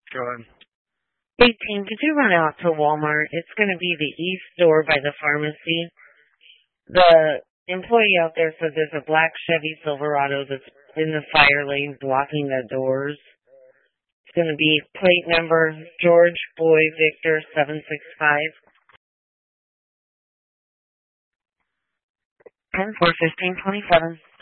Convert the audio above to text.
Go ahead. 18, could you run out to Walmart? It's going to be the east door by the pharmacy. The employee out there said there's a black Chevy Silverado that's in the fire lane blocking the doors. It's going to be plate number George Boy Victor 765. 10-4-15-27.